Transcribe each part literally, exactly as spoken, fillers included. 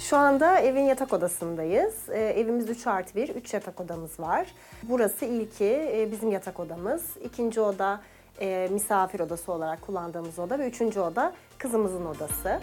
Şu anda evin yatak odasındayız. Ee, evimiz üç artı bir, üç yatak odamız var. Burası ilki e, bizim yatak odamız. İkinci oda e, misafir odası olarak kullandığımız oda ve üçüncü oda kızımızın odası.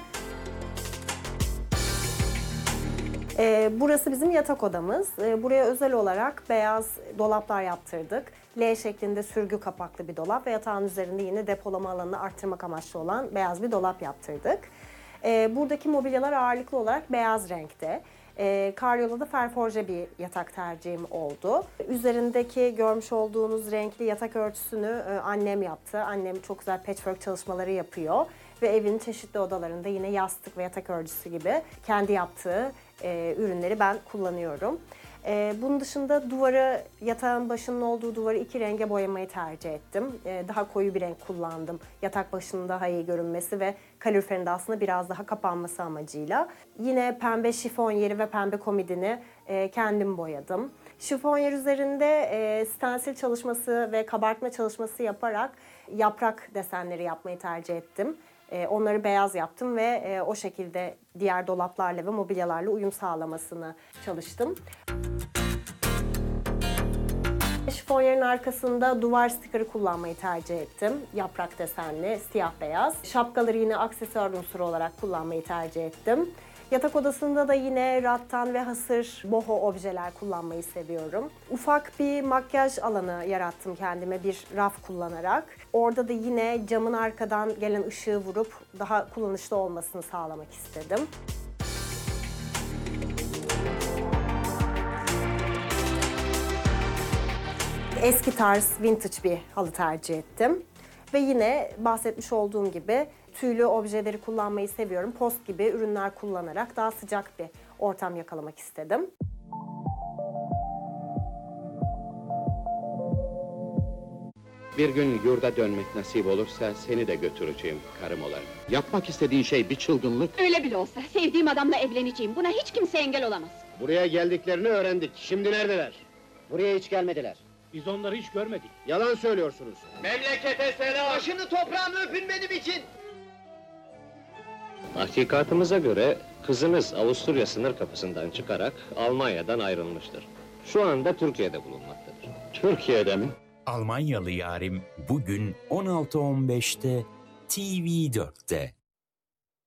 Ee, burası bizim yatak odamız. Ee, buraya özel olarak beyaz dolaplar yaptırdık. L şeklinde sürgü kapaklı bir dolap ve yatağın üzerinde yine depolama alanını arttırmak amaçlı olan beyaz bir dolap yaptırdık. Ee, buradaki mobilyalar ağırlıklı olarak beyaz renkte. Ee, Karyola'da ferforje bir yatak tercihim oldu. Üzerindeki görmüş olduğunuz renkli yatak örtüsünü e, annem yaptı. Annem çok güzel patchwork çalışmaları yapıyor. Ve evin çeşitli odalarında yine yastık ve yatak örtüsü gibi kendi yaptığı e, ürünleri ben kullanıyorum. E, bunun dışında duvarı, yatağın başının olduğu duvarı iki renge boyamayı tercih ettim. E, daha koyu bir renk kullandım. Yatak başının daha iyi görünmesi ve kaloriferin de aslında biraz daha kapanması amacıyla. Yine pembe şifonyeri ve pembe komodini e, kendim boyadım. Şifonyer üzerinde e, stensil çalışması ve kabartma çalışması yaparak yaprak desenleri yapmayı tercih ettim. E, onları beyaz yaptım ve e, o şekilde diğer dolaplarla ve mobilyalarla uyum sağlamasını çalıştım. Şifonyerin arkasında duvar stikeri kullanmayı tercih ettim. Yaprak desenli, siyah beyaz. Şapkaları yine aksesuar unsuru olarak kullanmayı tercih ettim. Yatak odasında da yine rattan ve hasır boho objeler kullanmayı seviyorum. Ufak bir makyaj alanı yarattım kendime bir raf kullanarak. Orada da yine camın arkadan gelen ışığı vurup daha kullanışlı olmasını sağlamak istedim. Eski tarz vintage bir halı tercih ettim. Ve yine bahsetmiş olduğum gibi tüylü objeleri kullanmayı seviyorum. Post gibi ürünler kullanarak daha sıcak bir ortam yakalamak istedim. Bir gün yurda dönmek nasip olursa seni de götüreceğim karım olarak. Yapmak istediğin şey bir çılgınlık. Öyle bile olsa sevdiğim adamla evleneceğim. Buna hiç kimse engel olamaz. Buraya geldiklerini öğrendik. Şimdi neredeler? Buraya hiç gelmediler. Biz onları hiç görmedik. Yalan söylüyorsunuz. Memlekete selam! Başını toprağını öpün benim için! Hakikatımıza göre kızınız Avusturya sınır kapısından çıkarak Almanya'dan ayrılmıştır. Şu anda Türkiye'de bulunmaktadır. Türkiye'de mi? Almanyalı Yarim bugün on altı on beşte T V dörtte.